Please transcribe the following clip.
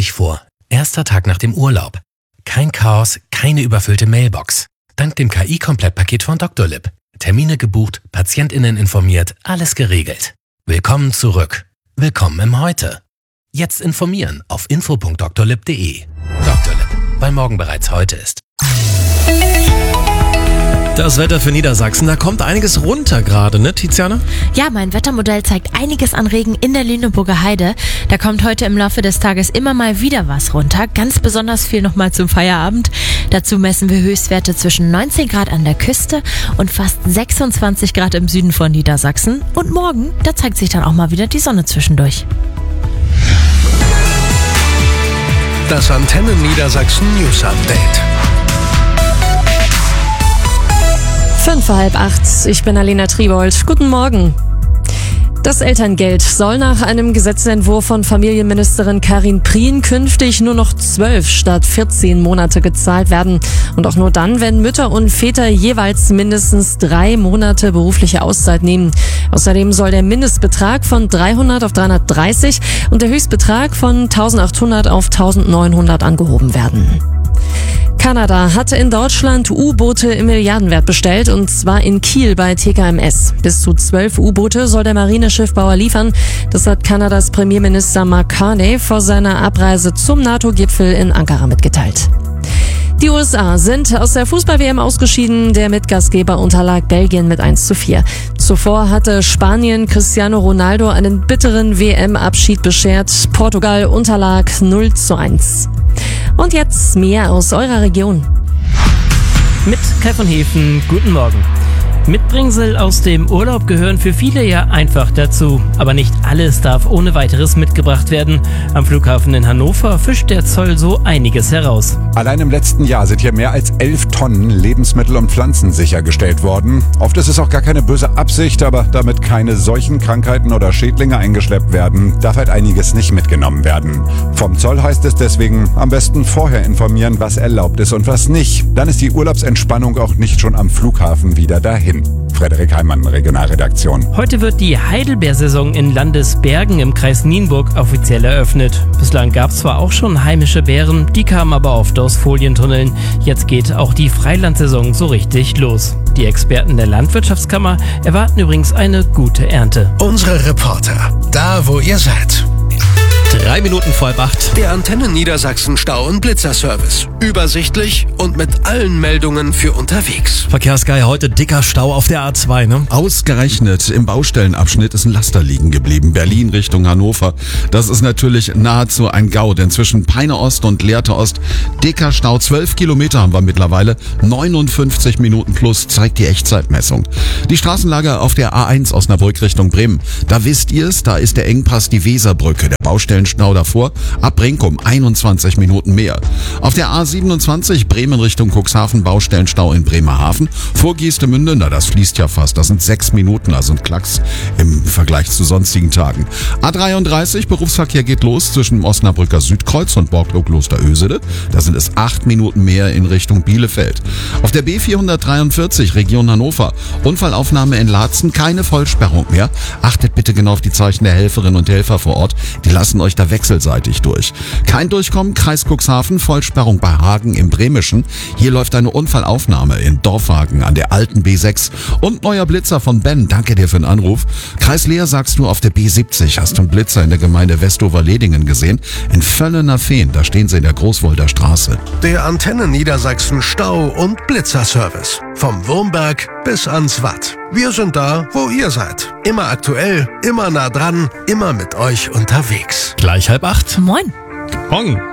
sich vor. Erster Tag nach dem Urlaub. Kein Chaos, keine überfüllte Mailbox. Dank dem KI-Komplettpaket von Dr. Lipp. Termine gebucht, PatientInnen informiert, alles geregelt. Willkommen zurück. Willkommen im Heute. Jetzt informieren auf info.drlipp.de. Dr. Lipp, weil morgen bereits heute ist. Das Wetter für Niedersachsen, da kommt einiges runter gerade, ne, Tiziana? Ja, mein Wettermodell zeigt einiges an Regen in der Lüneburger Heide. Da kommt heute im Laufe des Tages immer mal wieder was runter. Ganz besonders viel nochmal zum Feierabend. Dazu messen wir Höchstwerte zwischen 19 Grad an der Küste und fast 26 Grad im Süden von Niedersachsen. Und morgen, da zeigt sich dann auch mal wieder die Sonne zwischendurch. Das Antenne Niedersachsen News Update. 7:55. Ich bin Alina Triebold. Guten Morgen. Das Elterngeld soll nach einem Gesetzentwurf von Familienministerin Karin Prien künftig nur noch 12 statt 14 Monate gezahlt werden. Und auch nur dann, wenn Mütter und Väter jeweils mindestens 3 Monate berufliche Auszeit nehmen. Außerdem soll der Mindestbetrag von 300 auf 330 und der Höchstbetrag von 1800 auf 1900 angehoben werden. Kanada hatte in Deutschland U-Boote im Milliardenwert bestellt, und zwar in Kiel bei TKMS. Bis zu 12 U-Boote soll der Marineschiffbauer liefern. Das hat Kanadas Premierminister Mark Carney vor seiner Abreise zum NATO-Gipfel in Ankara mitgeteilt. Die USA sind aus der Fußball-WM ausgeschieden. Der Mitgastgeber unterlag Belgien mit 1:4. Zuvor hatte Spanien Cristiano Ronaldo einen bitteren WM-Abschied beschert. Portugal unterlag 0:1. Und jetzt mehr aus eurer Region. Mit Kai von Hefen, guten Morgen. Mitbringsel aus dem Urlaub gehören für viele ja einfach dazu. Aber nicht alles darf ohne weiteres mitgebracht werden. Am Flughafen in Hannover fischt der Zoll so einiges heraus. Allein im letzten Jahr sind hier mehr als 11 Tonnen Lebensmittel und Pflanzen sichergestellt worden. Oft ist es auch gar keine böse Absicht, aber damit keine Seuchen, Krankheiten oder Schädlinge eingeschleppt werden, darf halt einiges nicht mitgenommen werden. Vom Zoll heißt es deswegen, am besten vorher informieren, was erlaubt ist und was nicht. Dann ist die Urlaubsentspannung auch nicht schon am Flughafen wieder dahin. Frederik Heimann, Regionalredaktion. Heute wird die Heidelbeersaison in Landesbergen im Kreis Nienburg offiziell eröffnet. Bislang gab es zwar auch schon heimische Beeren, die kamen aber oft aus Folientunneln. Jetzt geht auch die Freilandsaison so richtig los. Die Experten der Landwirtschaftskammer erwarten übrigens eine gute Ernte. Unsere Reporter, da wo ihr seid. 3 Minuten vor 7:30. Der Antenne Niedersachsen Stau- und Blitzerservice. Übersichtlich und mit allen Meldungen für unterwegs. Verkehrsguy, heute dicker Stau auf der A2, ne? Ausgerechnet im Baustellenabschnitt ist ein Laster liegen geblieben. Berlin Richtung Hannover. Das ist natürlich nahezu ein GAU, denn zwischen Peine Ost und Lehrte Ost dicker Stau. 12 Kilometer haben wir mittlerweile. 59 Minuten plus zeigt die Echtzeitmessung. Die Straßenlage auf der A1 Osnabrück Richtung Bremen. Da wisst ihr es, da ist der Engpass die Weserbrücke. Der Baustellenstau davor. Ab Brinkum 21 Minuten mehr. Auf der A27 Bremen Richtung Cuxhaven Baustellenstau in Bremerhaven. Vor Geestemünde, na das fließt ja fast. Das sind 6 Minuten, also ein Klacks im Vergleich zu sonstigen Tagen. A33 Berufsverkehr geht los zwischen Osnabrücker Südkreuz und Borglo-Klosterösede. Da sind es 8 Minuten mehr in Richtung Bielefeld. Auf der B443 Region Hannover. Unfallaufnahme in Laatzen, keine Vollsperrung mehr. Achtet bitte genau auf die Zeichen der Helferinnen und Helfer vor Ort. Die lassen euch da wechselseitig durch. Kein Durchkommen, Kreis Cuxhaven, Vollsperrung bei Hagen im Bremischen. Hier läuft eine Unfallaufnahme in Dorfhagen an der alten B6. Und neuer Blitzer von Ben, danke dir für den Anruf. Kreis Leer sagst du auf der B70. Hast du einen Blitzer in der Gemeinde Westover-Ledingen gesehen? In Völlener-Fehn, da stehen sie in der Großwolder Straße. Der Antenne Niedersachsen Stau- und Blitzerservice. Vom Wurmberg bis ans Watt. Wir sind da, wo ihr seid. Immer aktuell, immer nah dran, immer mit euch unterwegs. Gleich 7:30. Moin. Morgen.